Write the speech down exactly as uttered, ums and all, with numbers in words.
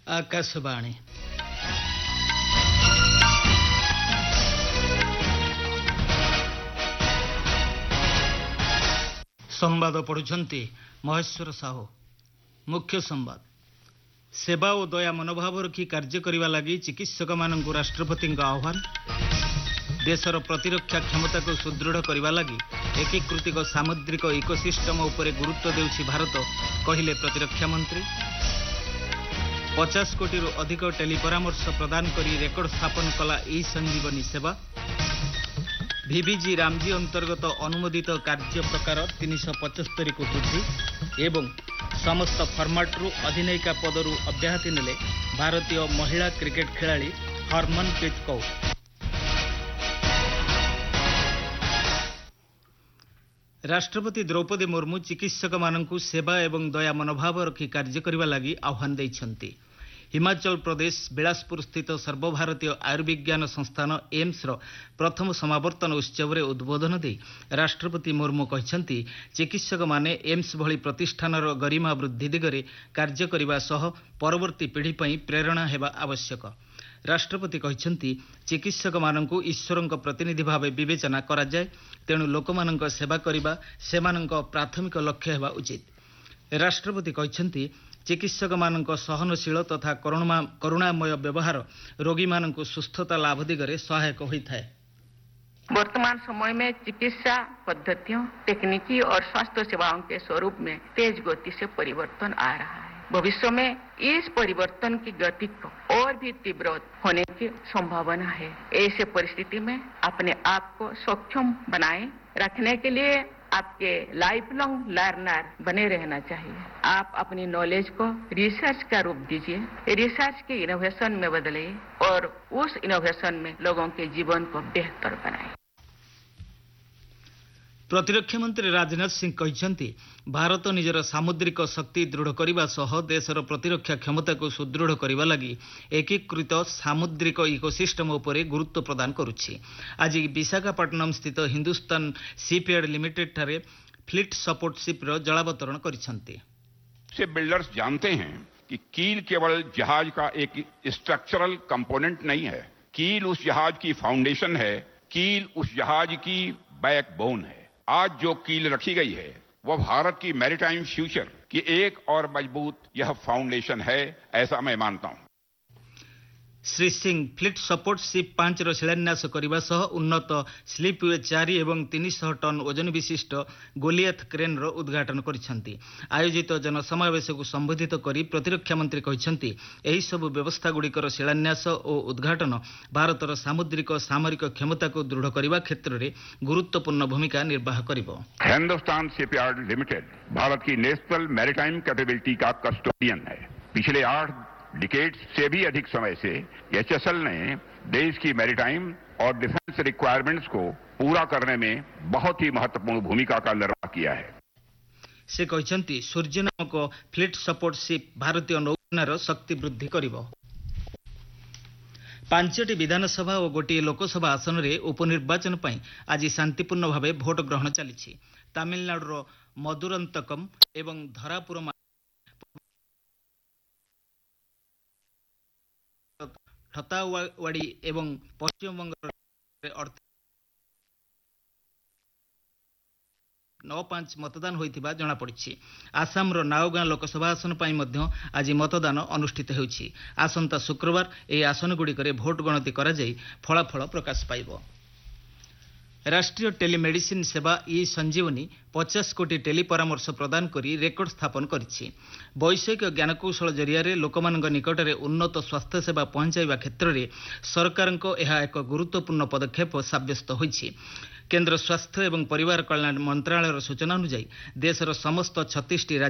आकाशवाणी संवाद पढ़ुछंती महेश्वर साहू। मुख्य संवाद सेवा और दया मनोभाव रखी कार्य करने लगी चिकित्सक मानक राष्ट्रपति आह्वान। देशर प्रतिरक्षा क्षमता को सुदृढ़ करने लगी एकीकृतिक सामुद्रिक इकोसिस्टम उपरे गुरुत्व देउछि भारत कहिले प्रतिरक्षा मंत्री। पचास कोटी अधिक टेलीपरामर्श प्रदान करी रेकर्ड स्थापन कला ई संजीवनी सेवा। भिभिजी रामजी अंतर्गत अनुमोदित कार्य प्रकार तीन सौ पचहत्तर को वृद्धि एवं समस्त फर्माट्रु अधिनायिका पदरु अब्याहति नेले भारतीय महिला क्रिकेट खिलाड़ी हरमनप्रीत कौर। राष्ट्रपति द्रौपदी मुर्मू चिकित्सक मानकु सेवा एवं दया मनोभाव रखी कार्य करने लगी आह्वान देइछंती। हिमाचल प्रदेश बिलासपुर स्थित सर्वभारतीय आयुर्विज्ञान संस्थान एम्स रो प्रथम समावर्तन उत्सव रे उद्बोधन दे राष्ट्रपति मुर्मू कहछंती चिकित्सक माने एम्स भली प्रतिष्ठानर गरिमा वृद्धि दिगरे कार्य करिबा सह परवर्ती पीढ़ी पई प्रेरणा हेबा आवश्यक। राष्ट्रपति कहछंती चिकित्सक मानकु ईश्वरक प्रतिनिधि भावे विवेचना करा जाय, तेणु लोकमानक सेवा करिबा सेमानक प्राथमिक लक्ष्य हेबा उचित। राष्ट्रपति कहछंती चिकित्सक मानक सहनशील तथा करुणामय व्यवहार रोगी मानक सुस्थता लाभ दिगरे सहायक होइथाय। वर्तमान समय में चिकित्सा पद्धतियों, तकनीकी और स्वास्थ्य सेवाओं के स्वरूप में तेज गति से परिवर्तन आ रहा है। भविष्य में इस परिवर्तन की गति को और भी तीव्र होने की संभावना है। ऐसे परिस्थिति में अपने आप को सक्षम बनाए रखने के लिए आपके लाइफ लॉन्ग लर्नर बने रहना चाहिए। आप अपनी नॉलेज को रिसर्च का रूप दीजिए, रिसर्च के इनोवेशन में बदलिए और उस इनोवेशन में लोगों के जीवन को बेहतर बनाए। प्रतिरक्षा मंत्री राजनाथ सिंह कहछंती भारत निजर सामुद्रिक शक्ति दृढ़ करने सह देशर प्रतिरक्षा क्षमता को सुदृढ़ करने लगी एकीकृत सामुद्रिक इकोसिस्टम उपरे गुरुत्व प्रदान करुछि। आज विशाखापट्टनम स्थित हिंदुस्तान शिपयार्ड लिमिटेड ठारे फ्लीट सपोर्ट शिप रो जलावतरण करिसंती। शिप बिल्डर्स जानते हैं कि कील केवल जहाज का एक स्ट्रक्चरल कंपोनेंट नहीं है, कील उस जहाज की फाउंडेशन है, कील उस जहाज की बैकबोन है। आज जो कील रखी गई है वह भारत की मैरीटाइम फ्यूचर की एक और मजबूत यह फाउंडेशन है, ऐसा मैं मानता हूं। Shri Singh fleet support ship पांच रो शिलान्यास करने सह उन्नत स्लीप वे चारि एवं तीन सौ टन ओजन विशिष्ट गोलियथ क्रेन रो उद्घाटन करिसंती। आयोजित जनसमावेश को संबोधित करी प्रतिरक्षा मंत्री कहछंती एही सब व्यवस्था गुड़िकर शिलान्यास और उद्घाटन भारतर सामुद्रिक सामरिक क्षमता को दृढ़ करने क्षेत्र में गुरुत्वपूर्ण भूमिका निर्वाह करिबो। हिंदुस्तान शिपयार्ड लिमिटेड भारत की नेशनल मैरीटाइम कैपेबिलिटी का कस्टोडियन है। पिछले आठ डिकेड से भी अधिक समय से एचएसएल ने देश की मैरीटाइम और डिफेंस रिक्वायरमेंट्स को पूरा करने में बहुत ही महत्वपूर्ण भूमिका का निर्वाह किया है। से कहछंती सूर्य नामक फ्लीट सपोर्ट शिप भारतीय नौसेनार शक्ति वृद्धि करिबो। पांचटी विधानसभा और गोटे लोकसभा आसन में उपनिर्वाचन पई आज शांतिपूर्ण भावे भोट ग्रहण चली। तमिलनाडुर मदुरंतकम एवं धरापुर ठतावाड़ी एवं पश्चिम बंग नौ पांच मतदान होइतिबा जणा पड़िछि। आसाम रो नाओगां लोकसभा आसन पई मध्य आज मतदान अनुष्ठित हेउछि। आसंता शुक्रवार ए आसन गुड़िकरे भोट गणति करा जाई फलाफल प्रकाश पाइबो। राष्ट्रीय टेलीमेडिसिन सेवा ई संजीवनी पचास कोटी टेलीपरामर्श प्रदान करी रेकर्ड स्थापन करिछि। वैषयिक ज्ञानकौशल जरिया लोकमानक निकट में उन्नत स्वास्थ्य सेवा पहुंचाइबा क्षेत्र में सरकार यह एक गुरुत्वपूर्ण पदक्षेप साब्यस्त होइछि। केंद्र स्वास्थ्य एवं परिवार कल्याण मंत्रालय सूचना अनुसार देशर समस्त छत्तीस